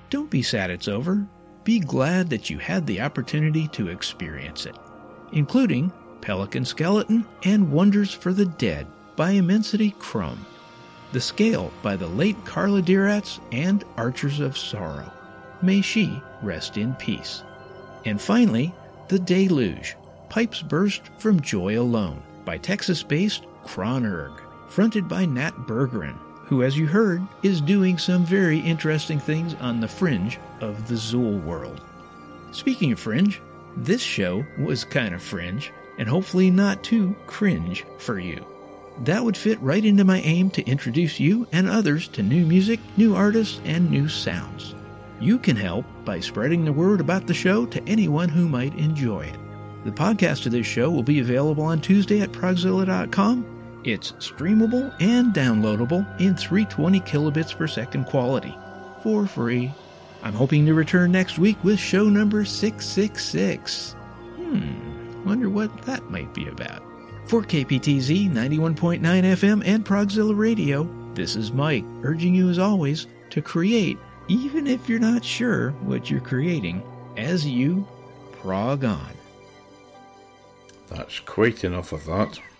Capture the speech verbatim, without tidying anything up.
Don't be sad it's over. Be glad that you had the opportunity to experience it, including Pelican Skeleton and Wonders for the Dead by Immensity Crumb, The Scale by the late Carla Diratz and Archers of Sorrow. May she rest in peace. And finally, The Deluge, Pipes Burst from Joy Alone by Texas-based Kronerg, fronted by Nat Bergeron, who, as you heard, is doing some very interesting things on the fringe of the Zool world. Speaking of fringe, this show was kind of fringe, and hopefully not too cringe for you. That would fit right into my aim to introduce you and others to new music, new artists, and new sounds. You can help by spreading the word about the show to anyone who might enjoy it. The podcast of this show will be available on Tuesday at progzilla dot com. It's streamable and downloadable in three hundred twenty kilobits per second quality for free. I'm hoping to return next week with show number six six six. Hmm, wonder what that might be about. For K P T Z ninety-one point nine F M and Progzilla Radio, this is Mike, urging you as always to create, even if you're not sure what you're creating, as you prog on. That's quite enough of that.